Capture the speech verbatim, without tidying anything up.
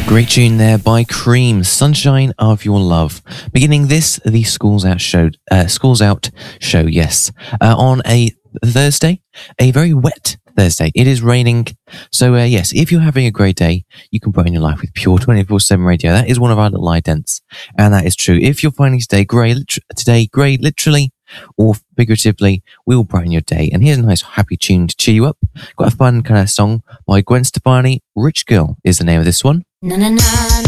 Great tune there by Cream, Sunshine of Your Love. Beginning this, the Schools Out show, uh, Schools Out show, yes, uh, on a Thursday, a very wet Thursday. It is raining, so uh, yes, if you're having a great day, you can brighten your life with pure twenty-four seven radio. That is one of our little idents, and that is true. If you're finding today grey, today grey, literally or figuratively, we will brighten your day. And here's a nice happy tune to cheer you up. Got a fun kind of song by Gwen Stefani. Rich Girl is the name of this one. Na na na.